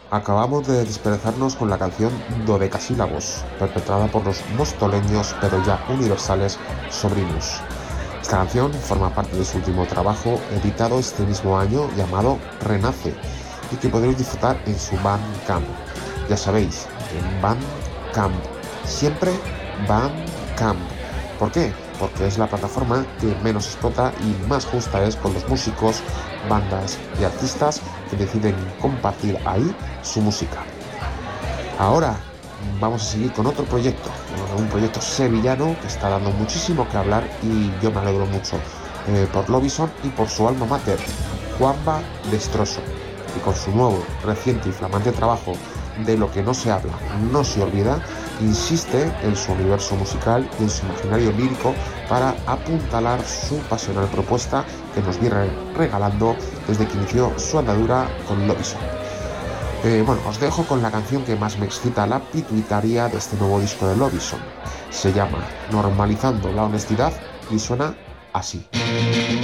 Acabamos de desperezarnos con la canción Dodecasílabos, perpetrada por los mostoleños pero ya universales Sobrinos. Esta canción forma parte de su último trabajo, editado este mismo año, llamado Renace, y que podréis disfrutar en su Bandcamp. Ya sabéis, en Bandcamp, siempre Bandcamp. ¿Por qué? Porque es la plataforma que menos explota y más justa es con los músicos, bandas y artistas que deciden compartir ahí su música. Ahora vamos a seguir con otro proyecto, un proyecto sevillano que está dando muchísimo que hablar y yo me alegro mucho por Lobison y por su alma mater, Juanba Destroso, y con su nuevo, reciente y flamante trabajo De lo que no se habla, no se olvida, insiste en su universo musical y en su imaginario lírico para apuntalar su pasional propuesta que nos viene regalando desde que inició su andadura con Lobison. Os dejo con la canción que más me excita la pituitaria de este nuevo disco de Lobison. Se llama Normalizando la honestidad y suena así.